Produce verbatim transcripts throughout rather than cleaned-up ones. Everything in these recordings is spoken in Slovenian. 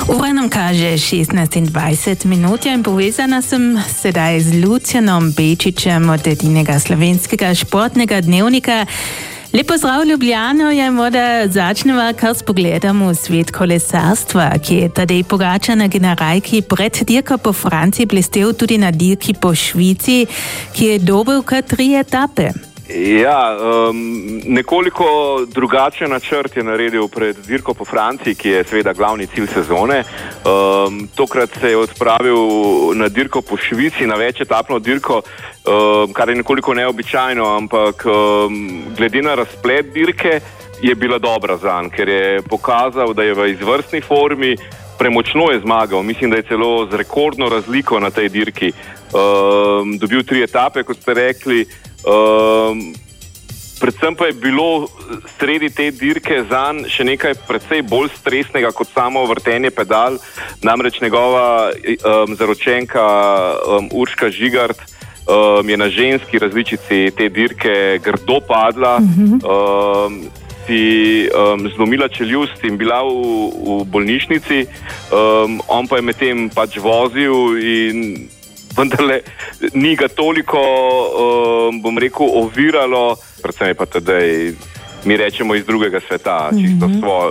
Ura nam kaže šestnajst in dvajset minut in povezana sem sedaj z Lucijanom Bečičem od edinega slovenskega športnega dnevnika. Lep pozdrav Ljubljano, ja morda začneva kar s pogledom v svet kolesarstva, ki je Tadej Pogačar na generalki pred dirko po Franciji blestel tudi na dirki po Švici, ki je dobil kar tri etape. Ja, um, nekoliko drugačen načrt je naredil pred dirko po Franciji, ki je seveda glavni cilj sezone. Um, tokrat se je odpravil na dirko po Švici, na večetapno dirko, um, kar je nekoliko neobičajno, ampak um, glede na razplet dirke je bila dobra zanj, ker je pokazal, da je v izvrstni formi, premočno je zmagal. Mislim, da je celo z rekordno razliko na tej dirki. Um, dobil tri etape, kot ste rekli. Um, predvsem pa je bilo sredi te dirke zanj še nekaj precej bolj stresnega kot samo vrtenje pedal, namreč njegova um, zaročenka um, Urška Žigart um, je na ženski različici te dirke grdo padla, mm-hmm. um, si um, zlomila čeljust in bila v, v bolnišnici, um, on pa je medtem pač vozil in vendarle ni ga toliko, um, bom rekel, oviralo, predvsem je pa tedaj, mi rečemo, iz drugega sveta, mm-hmm. čisto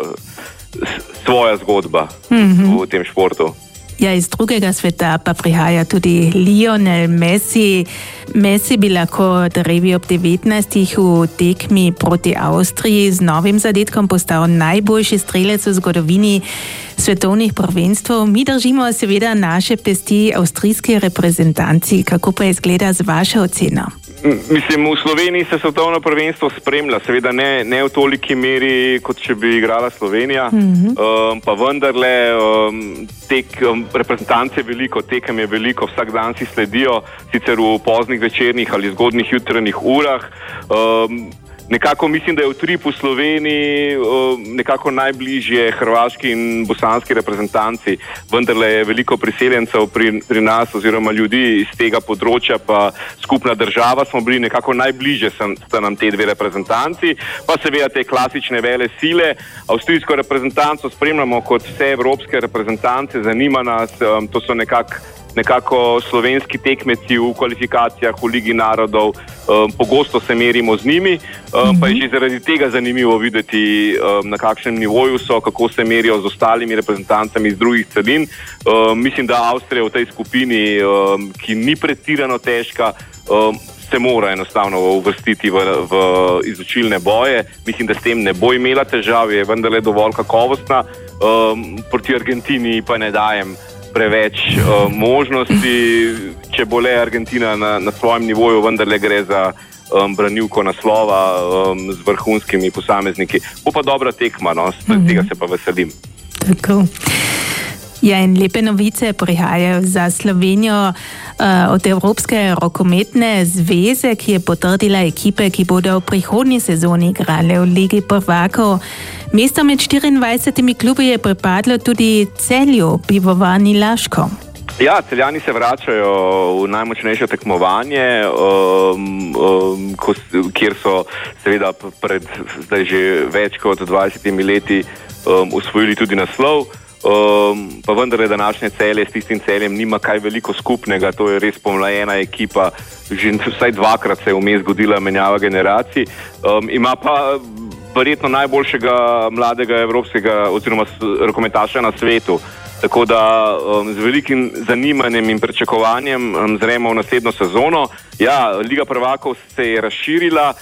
svoj, svoja zgodba mm-hmm. v tem športu. Ja, iz drugega sveta pa prihaja tudi Lionel Messi. Messi bi lahko drevi ob devetnajstih v tekmi proti Avstriji z novim zadetkom postal najboljši strelec v zgodovini svetovnih prvenstv. Mi držimo seveda naše pesti avstrijski reprezentanci. Kako pa izgleda z vašo oceno? Mislim, v Sloveniji se svetovno prvenstvo spremlja, seveda ne, ne v toliki meri, kot če bi igrala Slovenija, mm-hmm. um, pa vendarle um, tek, um, reprezentanc je veliko, tekem je veliko, vsak dan si sledijo, sicer v poznih večernih ali zgodnih jutranjih urah. Um, Nekako mislim, da je utrip v Sloveniji nekako najbližje hrvaški in bosanski reprezentanci. Vendarle je veliko priseljencev pri, pri nas oziroma ljudi iz tega področja, pa skupna država smo bili nekako najbližje sta nam te dve reprezentanci, pa seveda te klasične vele sile. Avstrijsko reprezentanco spremljamo kot vse evropske reprezentance, zanima nas, to so nekako nekako slovenski tekmeci v kvalifikacijah v Ligi narodov, um, pogosto se merimo z njimi, um, mm-hmm. pa je že zaradi tega zanimivo videti, um, na kakšnem nivoju so, kako se merijo z ostalimi reprezentancami iz drugih celin. Um, mislim, da Avstrija v tej skupini, um, ki ni pretirano težka, um, se mora enostavno uvrstiti v, v izučilne boje. Mislim, da s tem ne bo imela težav, je vendarle dovolj kakovostna. Um, proti Argentini pa ne dajem preveč uh, možnosti, če bo le Argentina na, na svojem nivoju, vendarle gre za um, branilko naslova um, z vrhunskimi posamezniki. Bo pa dobra tekma, no, z mm-hmm. tega se pa veselim. Tako. Ja, in lepe novice prihajajo za Slovenijo uh, od Evropske rokometne zveze, ki je potrdila ekipe, ki bodo v prihodnji sezoni igrale v Ligi prvakov. Mesto med štiriindvajsetimi klubi je pripadlo tudi Celju, Pivovarni Laško. Ja, Celjani se vračajo v najmočnejše tekmovanje, um, um, ko, kjer so seveda pred zdaj že več kot dvajsetimi leti um, osvojili tudi naslov. Um, pa vendar je današnje Celje s tistim Celjem nima kaj veliko skupnega, to je res pomlajena ekipa, že vsaj dvakrat se je vmes zgodila menjava generacij, um, ima pa verjetno najboljšega mladega evropskega oziroma rokometaša na svetu. Tako da um, z velikim zanimanjem in pričakovanjem um, zremo v naslednjo sezono. Ja, Liga prvakov se je razširila,